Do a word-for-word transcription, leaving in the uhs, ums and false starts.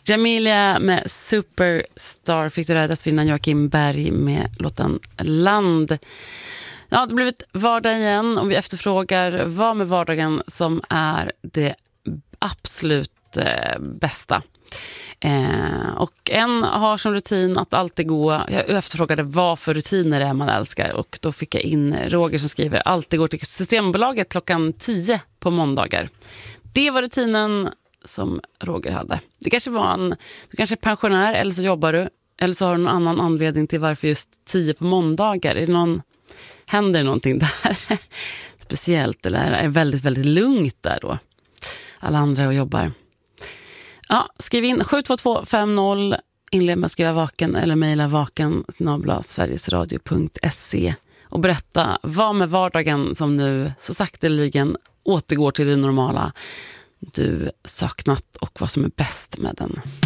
Jamilia med Superstar fick du räddas innan Joakim Berg med låten Land. Ja, det har blivit vardag igen och vi efterfrågar vad med vardagen som är det absolut eh, bästa. Eh, och en har som rutin att alltid gå, jag efterfrågade vad för rutiner det är man älskar, och då fick jag in Roger som skriver alltid går till Systembolaget klockan tio på måndagar. Det var rutinen som Roger hade. Det kanske var en, du kanske är pensionär eller så jobbar du, eller så har du någon annan anledning till varför just tio på måndagar. Är det någon, händer det någonting där speciellt, eller är det väldigt, väldigt lugnt där då? Alla andra och jobbar. Ja, skriv in sju två två fem noll, inled med att skriva vaken eller mejla vaken snabel-a sverigesradio punkt se och berätta vad med vardagen som nu så sakteligen återgår till det normala du saknat och vad som är bäst med den.